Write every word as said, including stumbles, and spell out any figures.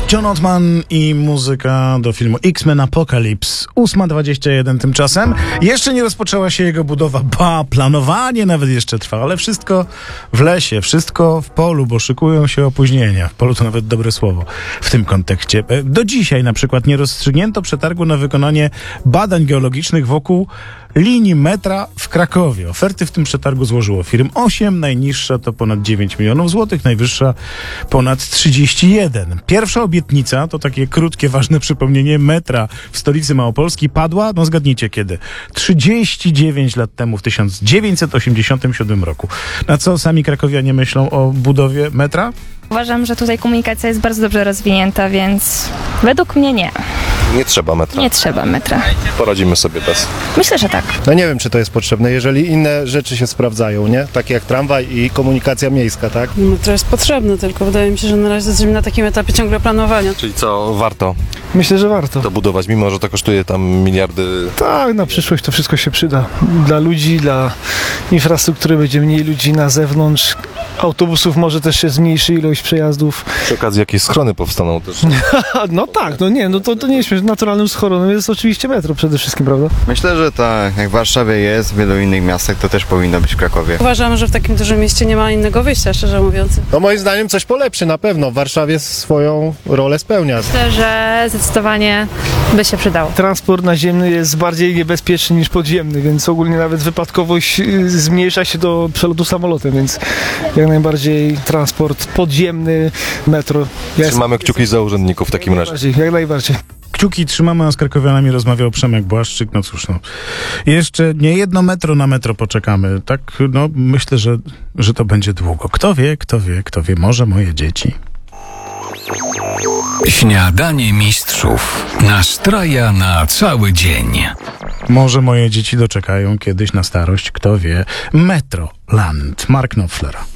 John Ottman i muzyka do filmu X-Men Apocalypse. ósma dwadzieścia jeden tymczasem. Jeszcze nie rozpoczęła się jego budowa. Ba, planowanie nawet jeszcze trwa, ale wszystko w lesie, wszystko w polu, bo szykują się opóźnienia. W polu to nawet dobre słowo w tym kontekście. Do dzisiaj na przykład nie rozstrzygnięto przetargu na wykonanie badań geologicznych wokół linii metra w Krakowie. Oferty w tym przetargu złożyło firm osiem, najniższa to ponad dziewięć milionów złotych, najwyższa ponad trzydzieści jeden. Pierwsza obietnica, to takie krótkie, ważne przypomnienie, metra w stolicy Małopolski padła, no zgadnijcie kiedy, trzydzieści dziewięć lat temu, w tysiąc dziewięćset osiemdziesiątym siódmym roku. Na co sami krakowianie myślą o budowie metra? Uważam, że tutaj komunikacja jest bardzo dobrze rozwinięta, więc według mnie nie. Nie trzeba metra. Nie trzeba metra. Poradzimy sobie bez. Myślę, że tak. No nie wiem, czy to jest potrzebne, jeżeli inne rzeczy się sprawdzają, nie? Takie jak tramwaj i komunikacja miejska, tak? Metro jest potrzebne, tylko wydaje mi się, że na razie jesteśmy na takim etapie ciągle planowania. Czyli co, warto Myślę, że warto. to budować, mimo że to kosztuje tam miliardy. Tak, na przyszłość to wszystko się przyda. Dla ludzi, dla infrastruktury będzie mniej ludzi na zewnątrz. Autobusów może też się zmniejszy ilość przejazdów. Przy okazji jakieś schrony powstaną też. No tak, no nie, no to, to nie jest śmieszne. Naturalnym schoronem jest oczywiście metro przede wszystkim, prawda? Myślę, że tak, jak w Warszawie jest, w wielu innych miastach, to też powinno być w Krakowie. Uważam, że w takim dużym mieście nie ma innego wyjścia, szczerze mówiąc. No moim zdaniem coś polepszy na pewno. W Warszawie swoją rolę spełnia. Myślę, że zdecydowanie by się przydało. Transport naziemny jest bardziej niebezpieczny niż podziemny, więc ogólnie nawet wypadkowość y, zmniejsza się do przelotu samolotem, więc jak najbardziej transport podziemny, metro. Ja Trzymamy kciuki za urzędników w takim razie. najbardziej, jak najbardziej. Kciuki trzymamy, a z krakowianami rozmawiał Przemek Błaszczyk. No cóż, no. Jeszcze nie jedno metro na metro poczekamy. Tak, no myślę, że, że to będzie długo. Kto wie, kto wie, kto wie, może moje dzieci. Śniadanie mistrzów. Nastraja na cały dzień. Może moje dzieci doczekają kiedyś na starość, kto wie. Metroland. Mark Knopfler.